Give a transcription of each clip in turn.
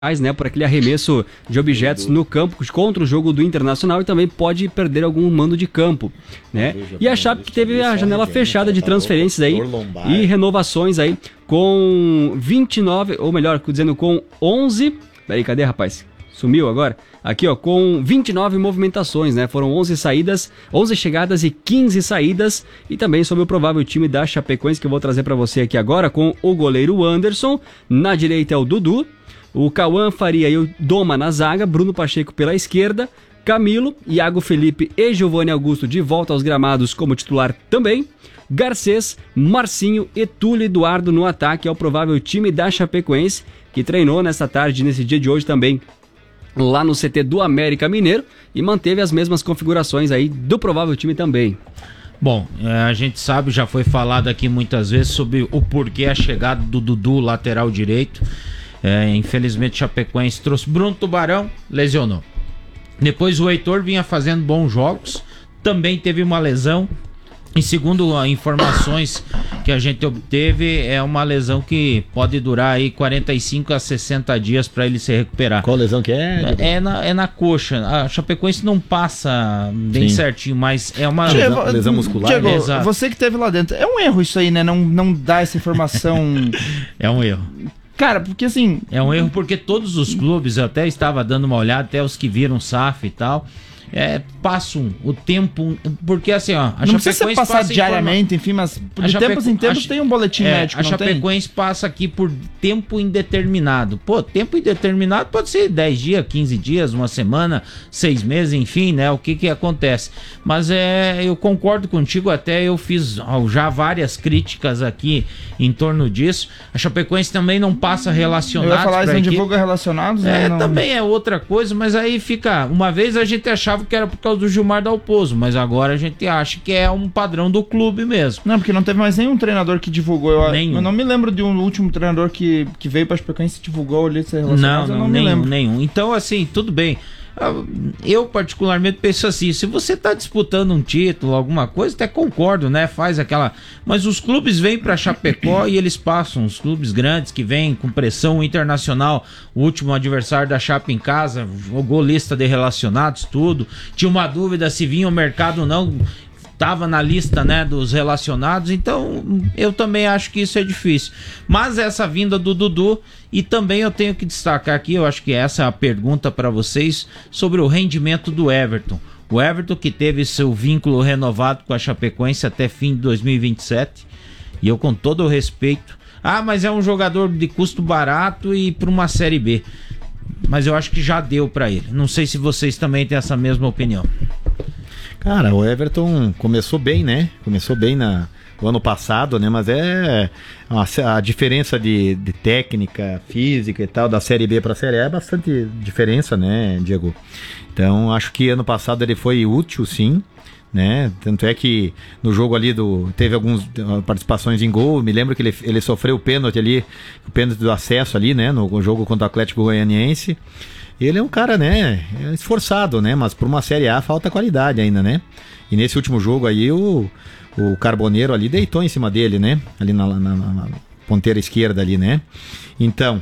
né, por aquele arremesso de objetos no campo contra o jogo do Internacional e também pode perder algum mando de campo, né? E a Chape que teve a janela fechada de transferências aí e renovações aí com 29, ou melhor, dizendo com 11... Peraí, cadê, rapaz? Sumiu agora? Aqui, ó, com 29 movimentações, né? Foram 11 saídas, 11 chegadas e 15 saídas. E também sobre o provável time da Chapecoense que eu vou trazer para você aqui agora com o goleiro Anderson. Na direita é o Dudu, o Cauã Faria e o Doma na zaga, Bruno Pacheco pela esquerda, Camilo, Iago Felipe e Giovanni Augusto de volta aos gramados como titular também. Garcês, Marcinho e Túlio Eduardo no ataque é o provável time da Chapecoense, que treinou nessa tarde, nesse dia de hoje também, lá no CT do América Mineiro e manteve as mesmas configurações aí do provável time também. Bom, a gente sabe, já foi falado aqui muitas vezes sobre o porquê a chegada do Dudu, lateral direito. Infelizmente, Chapecoense trouxe Bruno Tubarão, lesionou. Depois o Heitor vinha fazendo bons jogos, também teve uma lesão. E segundo informações que a gente obteve, é uma lesão que pode durar aí 45 a 60 dias para ele se recuperar. Qual lesão que é? É na coxa. A Chapecoense não passa bem certinho, mas é uma lesão muscular. Diego, Exato. você que esteve lá dentro, é um erro isso aí, né? Não dá essa informação. É um erro. Cara, porque assim... É um erro porque todos os clubes, eu até estava dando uma olhada, até os que viram SAF e tal... passam o tempo, porque assim, ó, a não precisa Chapecoense passar diariamente, enfim, mas de tempos em tempos tem um boletim médico, a não Chapecoense passa aqui por tempo indeterminado. Pô, tempo indeterminado pode ser 10 dias, 15 dias, uma semana, 6 meses, enfim, né, o que acontece. Mas eu concordo contigo, até eu fiz já várias críticas aqui em torno disso. A Chapecoense também não passa relacionados. Eu ia falar, eles não equipe. divulgam relacionados, né? Também é outra coisa, mas aí fica... Uma vez a gente achava que era por causa do Gilmar Dalpozo, mas agora a gente acha que é um padrão do clube mesmo. Não, porque não teve mais nenhum treinador que divulgou. Eu não me lembro de um último treinador que veio para a Chapecoense e divulgou ali ser relacionado. Não, me lembro. Nenhum. Então, assim, tudo bem. Eu particularmente penso assim, se você tá disputando um título, alguma coisa, até concordo, né? Faz aquela... Mas os clubes vêm pra Chapecó e eles passam, os clubes grandes que vêm com pressão internacional, o último adversário da Chape em casa, jogou lista de relacionados, tudo. Tinha uma dúvida se vinha o mercado ou não, estava na lista, né, dos relacionados, então eu também acho que isso é difícil. Mas essa vinda do Dudu, e também eu tenho que destacar aqui, eu acho que essa é a pergunta para vocês, sobre o rendimento do Everton. O Everton que teve seu vínculo renovado com a Chapecoense até fim de 2027, e eu com todo o respeito, mas é um jogador de custo barato e para uma Série B. Mas eu acho que já deu para ele. Não sei se vocês também têm essa mesma opinião. Cara, o Everton começou bem, né? Começou bem no ano passado, né? Mas a diferença de técnica, física e tal, da Série B para a Série A é bastante diferença, né, Diego? Então, acho que ano passado ele foi útil, sim, né? Tanto é que no jogo ali teve algumas participações em gol. Me lembro que ele sofreu o pênalti ali, o pênalti do acesso ali, né? No jogo contra o Atlético Goianiense. Ele é um cara, né, esforçado, né, mas por uma Série A falta qualidade ainda, né? E nesse último jogo aí o Carboneiro ali deitou em cima dele, né? Ali na ponteira esquerda ali, né? Então,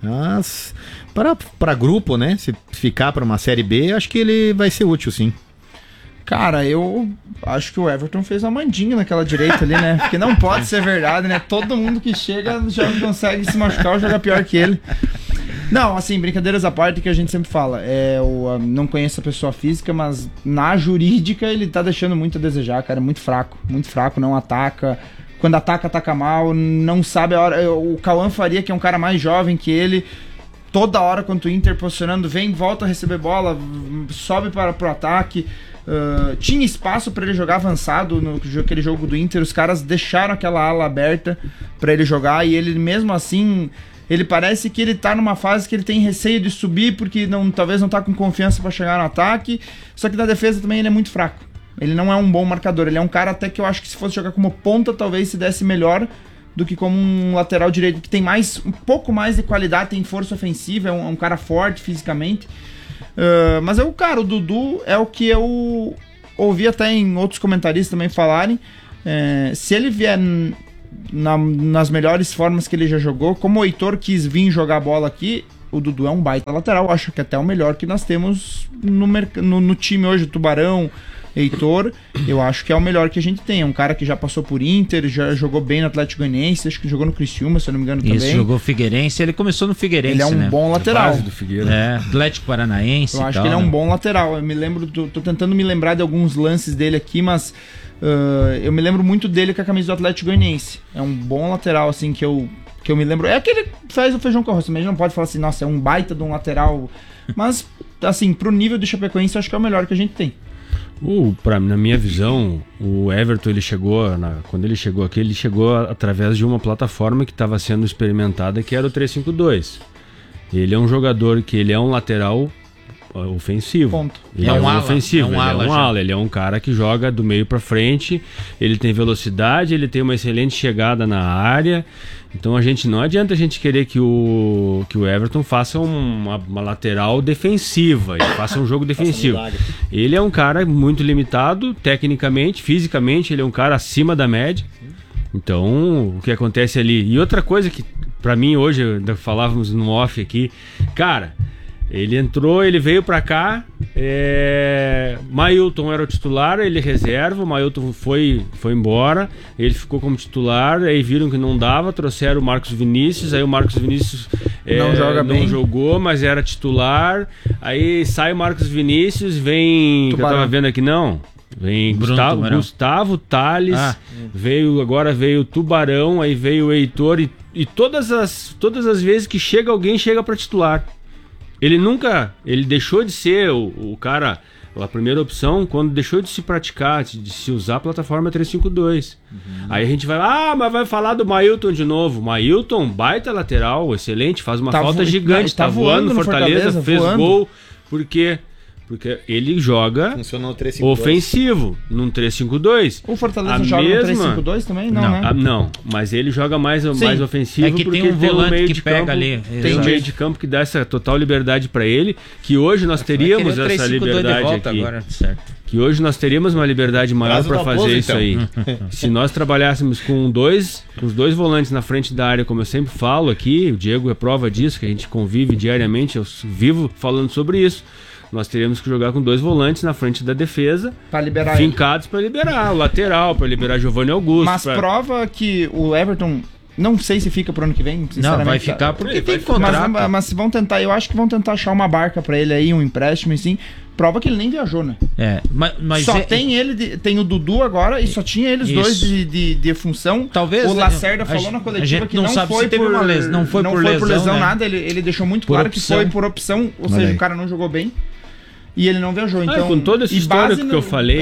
para grupo, né, se ficar para uma Série B, acho que ele vai ser útil, sim. Cara, eu acho que o Everton fez uma mandinga naquela direita ali, né? Porque não pode ser verdade, né? Todo mundo que chega já consegue se machucar ou jogar pior que ele. Não, assim, brincadeiras à parte, que a gente sempre fala, eu não conheço a pessoa física, mas na jurídica ele tá deixando muito a desejar, cara, muito fraco, não ataca, quando ataca mal, não sabe a hora. O Cauã Faria, que é um cara mais jovem que ele, toda hora quando o Inter posicionando, vem, volta a receber bola, sobe para pro ataque. Tinha espaço para ele jogar avançado naquele jogo do Inter, os caras deixaram aquela ala aberta para ele jogar, e ele mesmo assim, ele parece que ele tá numa fase que ele tem receio de subir, porque talvez não tá com confiança para chegar no ataque, só que na defesa também ele é muito fraco, ele não é um bom marcador, ele é um cara até que eu acho que se fosse jogar como ponta talvez se desse melhor do que como um lateral direito, que tem um pouco mais de qualidade, tem força ofensiva, é um cara forte fisicamente. Mas o Dudu é o que eu ouvi até em outros comentaristas também falarem. Se ele vier nas melhores formas que ele já jogou, como o Heitor quis vir jogar bola aqui, o Dudu é um baita lateral, acho que até o melhor que nós temos no time hoje, Tubarão, Heitor, eu acho que é o melhor que a gente tem. É um cara que já passou por Inter, já jogou bem no Atlético Goianiense, acho que jogou no Criciúma, se eu não me engano também. Isso, jogou Figueirense, ele começou no Figueirense, ele é um bom lateral. Base do Figueira. Atlético Paranaense. Eu acho que ele é um bom lateral. Eu me lembro, tô tentando me lembrar de alguns lances dele aqui, mas eu me lembro muito dele com a camisa do Atlético Goianiense. É um bom lateral, assim, que eu me lembro. É aquele que faz o feijão com arroz, mas a gente não pode falar assim, nossa, é um baita de um lateral. Mas, assim, pro nível do Chapecoense, eu acho que é o melhor que a gente tem. Na minha visão, o Everton, quando ele chegou aqui, ele chegou através de uma plataforma que estava sendo experimentada, que era o 3-5-2. Ele é um jogador que ele é um lateral ofensivo. Ponto. Ele é um ofensivo, ele é um cara que joga do meio para frente, ele tem velocidade, ele tem uma excelente chegada na área. Então não adianta a gente querer que o Everton faça uma lateral defensiva, ele faça um jogo defensivo. Ele é um cara muito limitado, tecnicamente, fisicamente, ele é um cara acima da média. Então, o que acontece ali? E outra coisa que, pra mim, hoje, ainda falávamos no off aqui, cara, ele entrou, ele veio pra cá, Mailton era o titular, ele reserva, o Mailton foi embora, ele ficou como titular, aí viram que não dava, trouxeram o Marcos Vinícius, aí o Marcos Vinícius não jogou, mas era titular, aí sai o Marcos Vinícius, vem, que eu tava vendo aqui, vem Gustavo Tales, agora veio o Tubarão, aí veio o Heitor, e todas as vezes que chega alguém, chega pra titular. Ele deixou de ser o cara, a primeira opção, quando deixou de se praticar, de se usar a plataforma 3-5-2. Aí a gente mas vai falar do Mailton de novo. Mailton, baita lateral, excelente, faz uma falta gigante, tá voando no Fortaleza, fez gol. Por quê? Porque ele joga ofensivo num 3-5-2. O Fortaleza joga no 3-5-2 também? Não, né? Não, mas ele joga mais ofensivo, porque tem um volante meio que de pega campo, ali. Tem um meio de campo que dá essa total liberdade para ele, que hoje nós teríamos essa liberdade aqui. Agora, certo. Que hoje nós teríamos uma liberdade maior para fazer isso aí. Se nós trabalhássemos com os dois volantes na frente da área, como eu sempre falo aqui, o Diego é prova disso, que a gente convive diariamente, eu vivo falando sobre isso. Nós teríamos que jogar com 2 volantes na frente da defesa, fincados para liberar o lateral, para liberar Giovanni Augusto. Mas prova que o Everton, não sei se fica pro ano que vem, sinceramente. Não, vai ficar porque tem contrato. Mas vão tentar, eu acho que vão tentar achar uma barca para ele aí, um empréstimo assim. Prova que ele nem viajou, né? Mas só tem o Dudu agora e só tinha eles dois de função. Talvez o Lacerda falou na coletiva que não foi por lesão, né? Nada. Ele deixou muito claro que foi por opção, ou seja, o cara não jogou bem. E ele não viajou, então... com todo esse histórico que eu falei,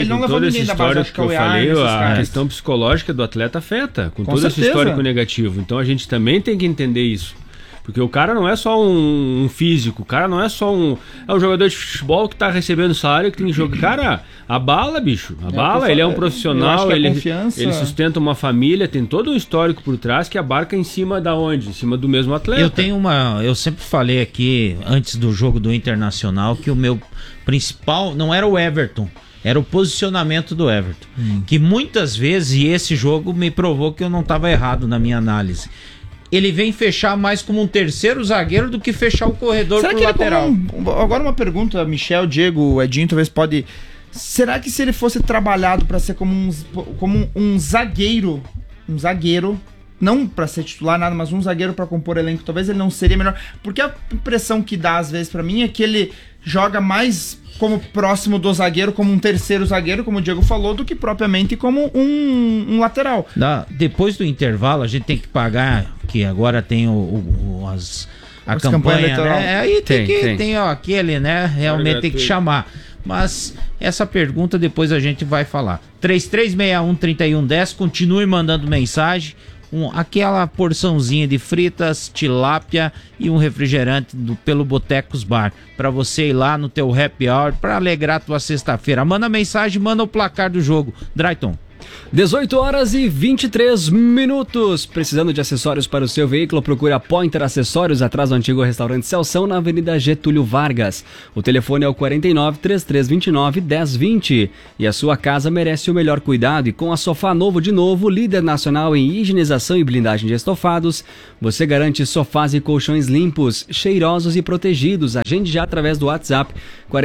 a questão psicológica do atleta afeta, com todo esse histórico negativo. Então a gente também tem que entender isso. Porque o cara não é só um físico, o cara não é só um jogador de futebol que tá recebendo salário, que tem que jogar. Cara, a bala, bicho, ele é um profissional, ele sustenta uma família, tem todo um histórico por trás que abarca em cima da onde? Em cima do mesmo atleta. Eu sempre falei aqui, antes do jogo do Internacional, que o meu principal não era o Everton, era o posicionamento do Everton. Que muitas vezes, e esse jogo me provou que eu não estava errado na minha análise, ele vem fechar mais como um terceiro zagueiro do que fechar o corredor pro lateral. Agora uma pergunta, Michel, Diego, Edinho, talvez pode... Será que se ele fosse trabalhado para ser como um zagueiro, não para ser titular nada, mas um zagueiro para compor elenco, talvez ele não seria melhor? Porque a impressão que dá às vezes para mim é que ele joga mais como próximo do zagueiro, como um terceiro zagueiro, como o Diego falou, do que propriamente como um lateral. Depois do intervalo, a gente tem que pagar, que agora tem a campanha eleitoral. Né? Aí tem aquele, né? Realmente tem que chamar. Mas essa pergunta depois a gente vai falar. 3361-3110, continue mandando mensagem. Aquela porçãozinha de fritas, tilápia e um refrigerante pelo Botecos Bar, para você ir lá no teu happy hour para alegrar tua sexta-feira. Manda mensagem, manda o placar do jogo. Drayton. 18 horas e 23 minutos. Precisando de acessórios para o seu veículo, procure a Pointer Acessórios, atrás do antigo restaurante Celção, na Avenida Getúlio Vargas. O telefone é o 49-3329-1020. E a sua casa merece o melhor cuidado. E com a Sofá Novo de Novo, líder nacional em higienização e blindagem de estofados, você garante sofás e colchões limpos, cheirosos e protegidos. Agende já através do WhatsApp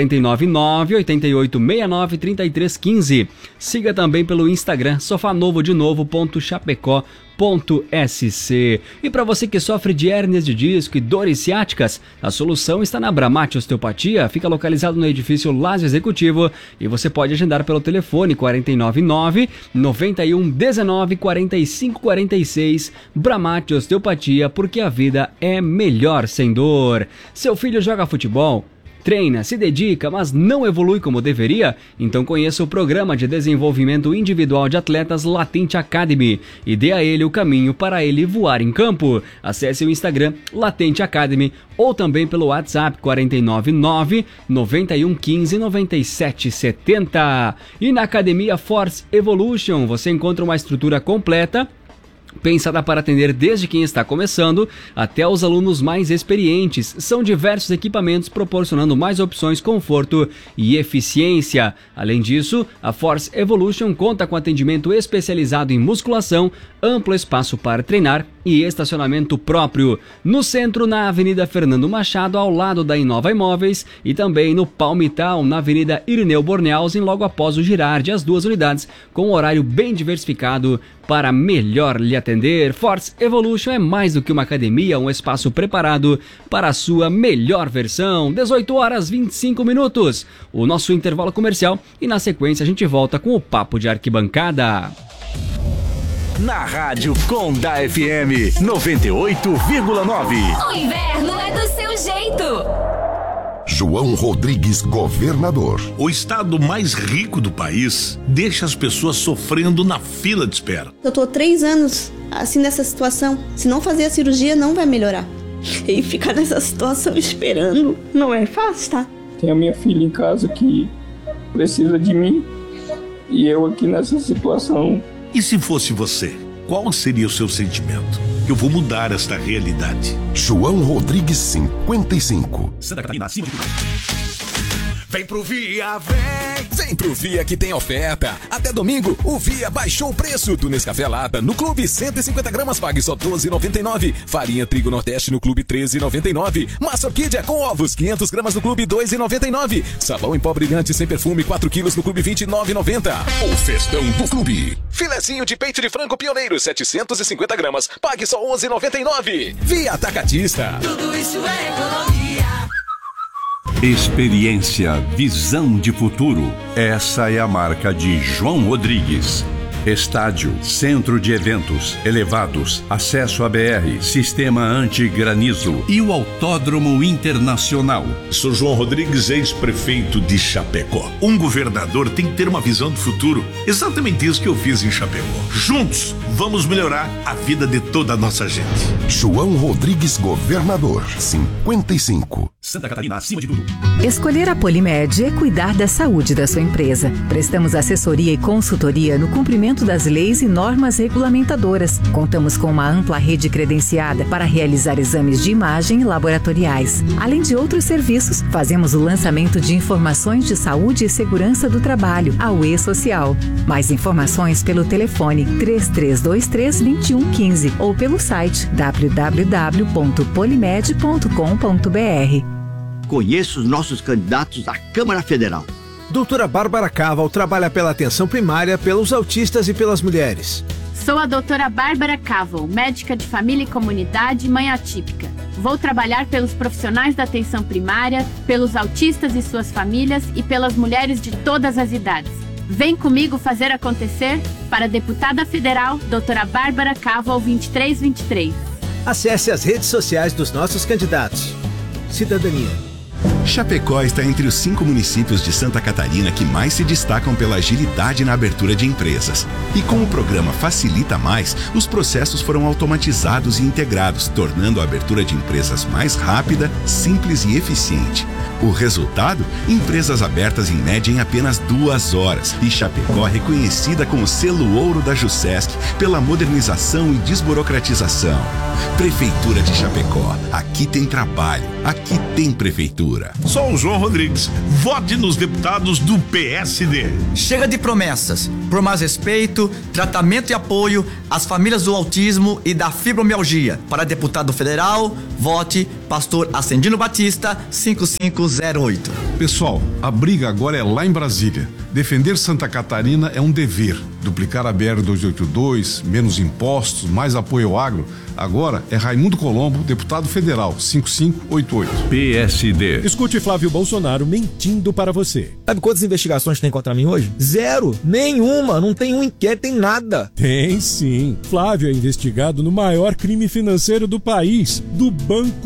499-8869-3315. Siga também pelo Instagram sofanovodenovo.chapecó.sc. E para você que sofre de hérnias de disco e dores ciáticas, a solução está na Bramate Osteopatia. Fica localizado no edifício Lázio Executivo e você pode agendar pelo telefone 499-9119-4546. Bramate Osteopatia, porque a vida é melhor sem dor. Seu filho joga futebol? Treina, se dedica, mas não evolui como deveria? Então conheça o Programa de Desenvolvimento Individual de Atletas Latente Academy e dê a ele o caminho para ele voar em campo. Acesse o Instagram Latente Academy ou também pelo WhatsApp 499-9115-9770. E na Academia Force Evolution você encontra uma estrutura completa, pensada para atender desde quem está começando até os alunos mais experientes. São diversos equipamentos proporcionando mais opções, conforto e eficiência. Além disso, a Force Evolution conta com atendimento especializado em musculação, amplo espaço para treinar e estacionamento próprio. No centro, na Avenida Fernando Machado, ao lado da Inova Imóveis, e também no Palmital, na Avenida Irineu Bornhausen, logo após o Girardi, as duas unidades com um horário bem diversificado para melhor lhe atender. Force Evolution é mais do que uma academia, um espaço preparado para a sua melhor versão. 18 horas 25 minutos, o nosso intervalo comercial, e na sequência a gente volta com o Papo de Arquibancada. Na Rádio Conda FM 98,9. O inverno é do seu jeito. João Rodrigues, governador. O estado mais rico do país deixa as pessoas sofrendo na fila de espera. Eu tô há 3 anos assim nessa situação. Se não fazer a cirurgia, não vai melhorar. E ficar nessa situação esperando não é fácil, tá? Tem a minha filha em casa que precisa de mim e eu aqui nessa situação. E se fosse você, qual seria o seu sentimento? Eu vou mudar esta realidade. João Rodrigues, 55. Santa Catarina, acima de tudo. Vem pro Via, vem! Vem pro Via que tem oferta. Até domingo, o Via baixou o preço do Nescafé Lata no Clube 150 gramas, pague só R$12,99. Farinha Trigo Nordeste no Clube R$13,99. Massa Orquídea com ovos 500 gramas no Clube R$2,99. Sabão em pó brilhante sem perfume 4 quilos no Clube R$29,90. O festão do Clube. Filezinho de peito de frango Pioneiro 750 gramas, pague só R$11,99. Via Atacadista. Tudo isso é economia. Experiência, visão de futuro. Essa é a marca de João Rodrigues. Estádio, centro de eventos, elevados, acesso a BR, sistema anti-granizo e o Autódromo Internacional. Sou João Rodrigues, ex-prefeito de Chapecó. Um governador tem que ter uma visão do futuro. Exatamente isso que eu fiz em Chapecó. Juntos, vamos melhorar a vida de toda a nossa gente. João Rodrigues, governador, 55. Santa Catarina, acima de tudo. Escolher a Polimed é cuidar da saúde da sua empresa. Prestamos assessoria e consultoria no cumprimento das leis e normas regulamentadoras. Contamos com uma ampla rede credenciada para realizar exames de imagem e laboratoriais. Além de outros serviços, fazemos o lançamento de informações de saúde e segurança do trabalho, a UE Social. Mais informações pelo telefone 3323-2115 ou pelo site www.polimed.com.br. Conheça os nossos candidatos à Câmara Federal. Doutora Bárbara Caval trabalha pela atenção primária, pelos autistas e pelas mulheres. Sou a doutora Bárbara Caval, médica de família e comunidade, mãe atípica. Vou trabalhar pelos profissionais da atenção primária, pelos autistas e suas famílias e pelas mulheres de todas as idades. Vem comigo fazer acontecer para a deputada federal, doutora Bárbara Caval 2323. Acesse as redes sociais dos nossos candidatos. Cidadania. Chapecó está entre os 5 municípios de Santa Catarina que mais se destacam pela agilidade na abertura de empresas. E com o programa Facilita Mais, os processos foram automatizados e integrados, tornando a abertura de empresas mais rápida, simples e eficiente. O resultado? Empresas abertas em média em apenas 2 horas. E Chapecó reconhecida com o selo ouro da Jusesc pela modernização e desburocratização. Prefeitura de Chapecó. Aqui tem trabalho. Aqui tem prefeitura. Sou o João Rodrigues. Vote nos deputados do PSD. Chega de promessas. Por mais respeito, tratamento e apoio às famílias do autismo e da fibromialgia. Para deputado federal, vote Pastor Ascendino Batista, 5508. Pessoal, a briga agora é lá em Brasília. Defender Santa Catarina é um dever. Duplicar a BR-282, menos impostos, mais apoio ao agro. Agora é Raimundo Colombo, deputado federal, 5588. PSD. Escute Flávio Bolsonaro mentindo para você. Sabe quantas investigações tem contra mim hoje? 0. Nenhuma. Não tem um inquérito, tem nada. Tem sim. Flávio é investigado no maior crime financeiro do país, do Banco